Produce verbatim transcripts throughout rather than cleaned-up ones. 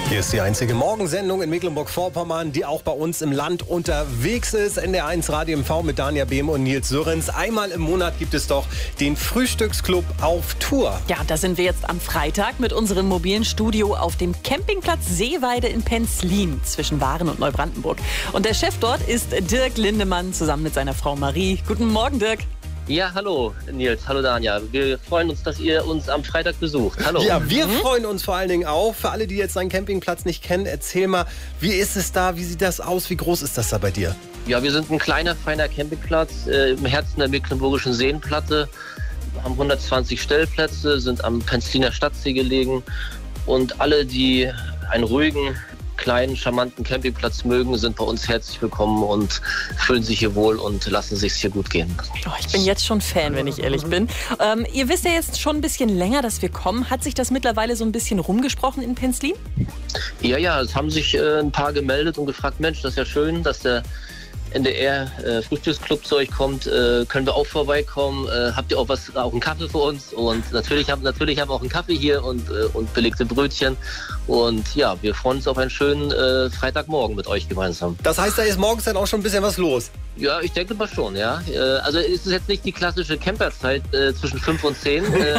Hier ist die einzige Morgensendung in Mecklenburg-Vorpommern, die auch bei uns im Land unterwegs ist. N D R eins Radio M V mit Danja Behm und Nils Sörens. Einmal im Monat gibt es doch den Frühstücksclub auf Tour. Ja, da sind wir jetzt am Freitag mit unserem mobilen Studio auf dem Campingplatz Seeweide in Penzlin zwischen Waren und Neubrandenburg. Und der Chef dort ist Dirk Lindemann zusammen mit seiner Frau Marie. Guten Morgen, Dirk. Ja, hallo Nils, hallo Danja. Wir freuen uns, dass ihr uns am Freitag besucht. Hallo. Ja, wir mhm. freuen uns vor allen Dingen auch. Für alle, die jetzt deinen Campingplatz nicht kennen, erzähl mal, wie ist es da, wie sieht das aus, wie groß ist das da bei dir? Ja, wir sind ein kleiner, feiner Campingplatz äh, im Herzen der Mecklenburgischen Seenplatte. Wir haben hundertzwanzig Stellplätze, sind am Penzliner Stadtsee gelegen. Und alle, die einen ruhigen, kleinen, charmanten Campingplatz mögen, sind bei uns herzlich willkommen und fühlen sich hier wohl und lassen sich hier gut gehen. Oh, ich bin jetzt schon Fan, wenn ich ehrlich bin. Ähm, ihr wisst ja jetzt schon ein bisschen länger, dass wir kommen. Hat sich das mittlerweile so ein bisschen rumgesprochen in Penzlin? Ja, ja, es haben sich äh, ein paar gemeldet und gefragt, Mensch, das ist ja schön, dass der N D R äh, Frühstücksclub zu euch kommt, äh, können wir auch vorbeikommen, äh, habt ihr auch was, auch einen Kaffee für uns? Und natürlich haben natürlich haben wir auch einen Kaffee hier und, äh, und belegte Brötchen. Und ja, wir freuen uns auf einen schönen äh, Freitagmorgen mit euch gemeinsam. Das heißt, da ist morgens dann auch schon ein bisschen was los? Ja, ich denke mal schon, ja. Äh, also es ist jetzt nicht die klassische Camperzeit äh, zwischen fünf und zehn, äh,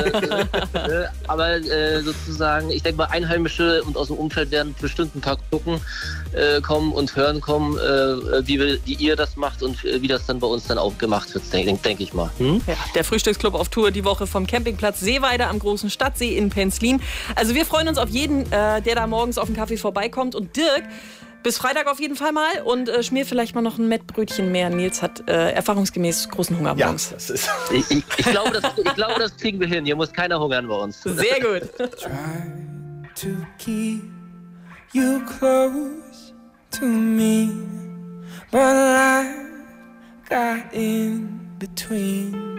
äh, aber äh, sozusagen, ich denke mal, Einheimische und aus dem Umfeld werden bestimmt ein paar gucken äh, kommen und hören kommen, äh, wie, wir, wie ihr das macht und wie das dann bei uns dann auch gemacht wird, denke denk ich mal. Hm? Ja, der Frühstücksclub auf Tour die Woche vom Campingplatz Seeweide am großen Stadtsee in Penzlin. Also wir freuen uns auf jeden, äh, der da morgens auf den Kaffee vorbeikommt. Und Dirk, bis Freitag auf jeden Fall mal und äh, schmier vielleicht mal noch ein Mettbrötchen mehr. Nils hat äh, erfahrungsgemäß großen Hunger morgens. Ja, das ist ich, ich, ich, glaube, das, ich glaube, das kriegen wir hin. Hier muss keiner hungern bei uns. Sehr gut. Try to keep you close to me, but life got in between.